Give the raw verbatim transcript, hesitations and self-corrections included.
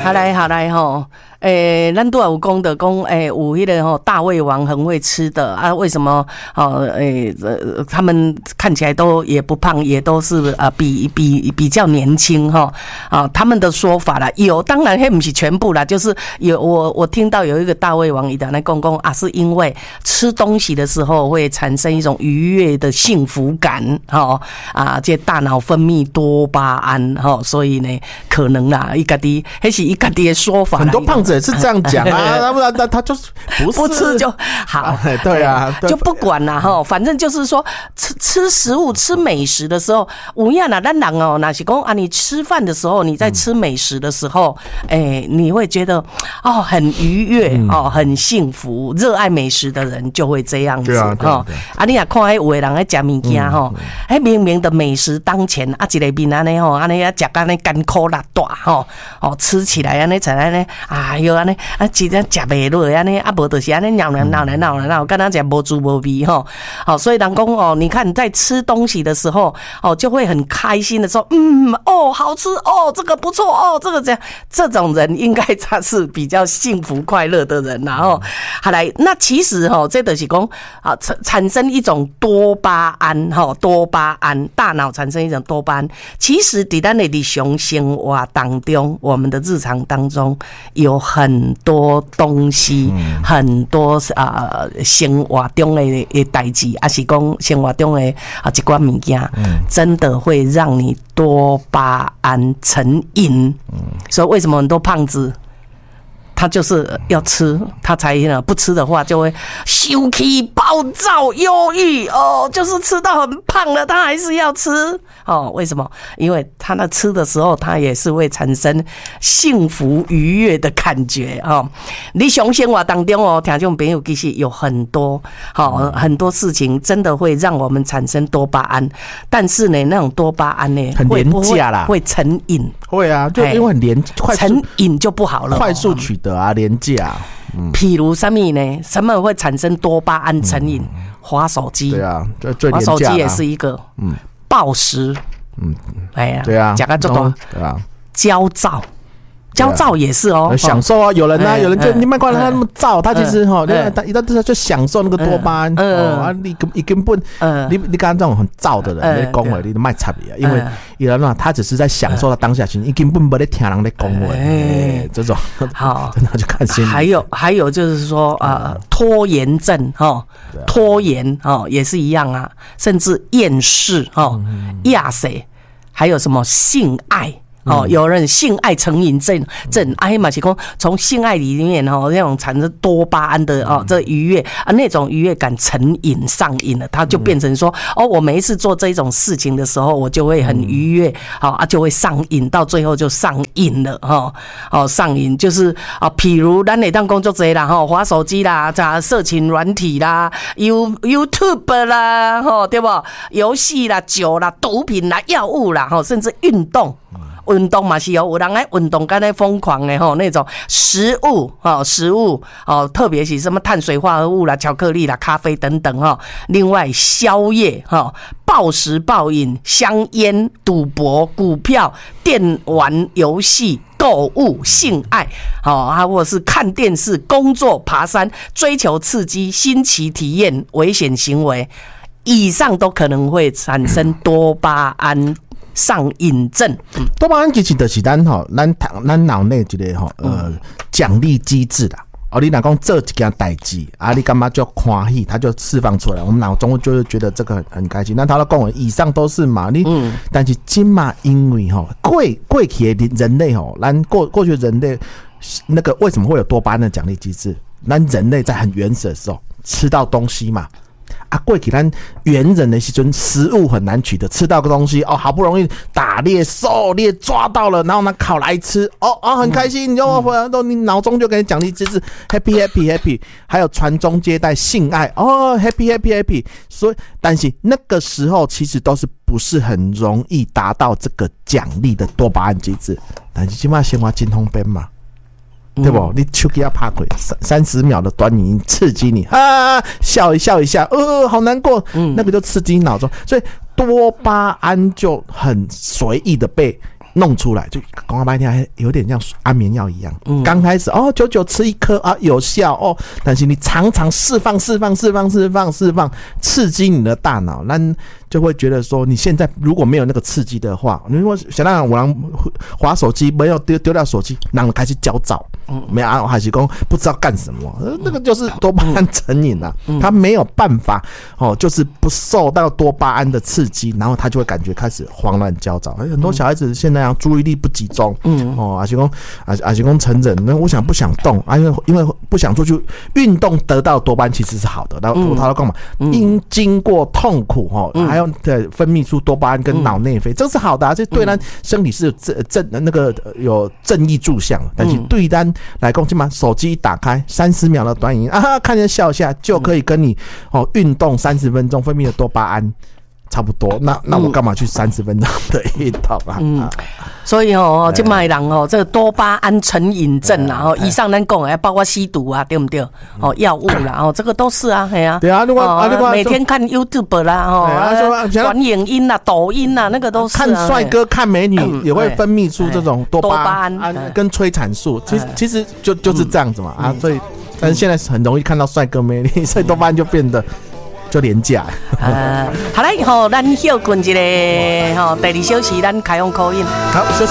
好来好来吼。诶，咱都有讲的讲，诶，有迄个吼大胃王很会吃的啊，为什么？哦，诶，呃，他们看起来都也不胖，也都是啊，比比比较年轻哈啊，他们的说法啦，有，当然迄不是全部啦，就是有我我听到有一个大胃王伊在那讲讲啊，是因为吃东西的时候会产生一种愉悦的幸福感，哈啊，这大脑分泌多巴胺哈，所以呢，可能啦，伊家己迄是伊家己的说法， 很多胖子。也是这样讲啊，不然他他就是不是不吃就好， 对啊， 就不管啦哈，反正就是说吃吃食物、吃美食的时候，有影啦，咱人哦，那是讲啊，你吃饭的时候，你在吃美食的时候，哎、欸，你会觉得哦很愉悦哦，很幸福。热爱美食的人就会这样子哈。啊，你也看迄有的人在吃物件哈，哎，明明的美食当前啊，一个面安尼吼，安尼啊食安尼干苦辣大吼，哦，吃起来安尼才安尼啊。有安尼啊，真正食袂落安尼啊，无就是安尼闹来闹来闹来闹，敢若食无滋无味吼。好，所以人讲哦，你看在吃东西的时候，哦，就会很开心的说，嗯，哦，好吃哦，这个不错哦，这个这样，这种人应该他是比较幸福快乐的人啦。然后，好来，那其实哈，这就是讲啊，产产生一种多巴胺哈，多巴胺，大脑产生一种多巴胺。其实在咱的日常生活当中，我们的日常当中有很多东西，嗯、很多啊、呃、生活中的的代志，还是讲生活中的啊一寡物件，嗯、真的会让你多巴胺成瘾。嗯、所以为什么很多胖子？他就是要吃，他才呢不吃的话就会生气、暴躁、忧郁哦，就是吃到很胖了，他还是要吃哦。为什么？因为他那吃的时候，他也是会产生幸福愉悦的感觉哦。你想生活当中哦，听众朋友其实有很多哦，很多事情真的会让我们产生多巴胺，但是呢，那种多巴胺呢， 很廉价啦， 会成瘾。 会啊，就因为很廉，快成瘾就不好了， 快速取得啊，廉价。嗯， 譬如什么呢？什么会产生多巴胺成瘾？滑、嗯、手机， 对啊，最廉价。 滑手机也是一个，嗯，暴食，嗯，哎呀， 对啊， 讲个这个， 对啊， 焦躁。焦躁也是哦， 享受啊！有人啊，有人就你别管他那么躁，他其实哈，他一到这就享受那个多巴胺哦啊！你你根本，你你刚刚这种很躁的人，你讲话你卖插你啊，因为有人啊，他只是在享受他当下情绪，你根本不在听人在讲话，哎，这种好，真的就看心理。 还有还有就是说啊，拖延症哈，拖延哈也是一样啊，甚至厌世哈、亚谁，还有什么性爱。哦，有人性爱成瘾症，症哎嘛是讲从性爱里面哦，那种产生多巴胺的哦，这愉悦啊，那种愉悦感成瘾上瘾了，它就变成说哦，我每一次做这一种事情的时候，我就会很愉悦，好啊，就会上瘾，到最后就上瘾了哈，哦，上瘾就是啊，譬如咱内当工作者啦，哈，滑手机啦，啥色情软体啦 ，You YouTube 啦，哈，对不？游戏啦、酒啦、毒品啦、药物啦，哈，甚至运动。运动嘛是有，有人爱运动，干那疯狂的吼那种食物哦，食物哦，特别是什么碳水化合物啦、巧克力啦、咖啡等等哈。另外宵夜哈、暴食暴饮、香烟、赌博、股票、电玩游戏、购物、性爱，好啊，或者是看电视、工作、爬山、追求刺激、新奇体验、危险行为，以上都可能会产生多巴胺。上瘾症， 多巴胺其实就是咱吼，咱咱脑内一个吼呃奖励机制啦。哦，你若讲做一件代志啊，你感觉就欢喜，它就释放出来，我们脑中就会觉得这个很很开心。那他都讲以上都是嘛，你，嗯、但是今嘛因为吼过过去的人类吼，咱过过去人类那个为什么会有多巴胺的奖励机制？咱人类在很原始的时候吃到东西嘛。啊，过去咱原人的时阵，食物很难取得，吃到个东西哦，好不容易打猎狩猎抓到了，然后呢烤来吃，哦哦很开心，你就都你脑中就给你奖励机制 ，happy happy happy， 还有传宗接代性爱，哦 happy happy happy， 所以但是那个时候其实都是不是很容易达到这个奖励的多巴胺机制，但是现在生活真方便嘛。对不？嗯、你手机要拍开三三十秒的短影音刺激你啊，笑一笑一下，呃，好难过，嗯，那个就刺激脑中，所以多巴胺就很随意的被弄出来，就广告白天还有点像安眠药一样。刚、嗯、开始哦，久久吃一颗啊有效哦，但是你常常释放、释放、释放、释放、释放，刺激你的大脑，那就会觉得说，你现在如果没有那个刺激的话，你如果想让我让滑手机，没有丢丢掉手机，然后开始焦躁，嗯，没有啊，还是讲不知道干什么，呃，那个就是多巴胺成瘾啊，嗯、他没有办法哦，就是不受到多巴胺的刺激，然后他就会感觉开始慌乱焦躁。很多小孩子现在啊，注意力不集中，嗯，哦，还是讲啊啊是讲成人，那我想不想动啊？因为因为不想出去运动，得到多巴胺其实是好的，然后他要干嘛？因、嗯、经过痛苦哦，还有对分泌出多巴胺跟脑内啡，嗯、这是好的啊，这对咱身体是有正正那个有正义助向，但是对咱来讲，起码手机一打开三十秒的短影音啊，看见笑一下就可以跟你哦运动三十分钟分泌的多巴胺差不多，那那我干嘛去三十分钟的运动啊？嗯， 所以哦，这卖人哦，这个多巴胺成瘾症啊，哦，以上咱讲的包括吸毒啊，对不对？哦，药物啦，哦，这个都是啊，系啊。 对啊，如果啊，如果每天看 YouTube 啦，哦，短影音啦、抖音啦，那个都是看帅哥、看美女也会分泌出这种多巴胺跟催产素，其实其实就就是这样子嘛啊，所以但是现在很容易看到帅哥美女，所以多巴胺就变得。就廉价。 呃，好嘞，吼，咱休困一下，吼，第二小时咱开放call in。 好，休息。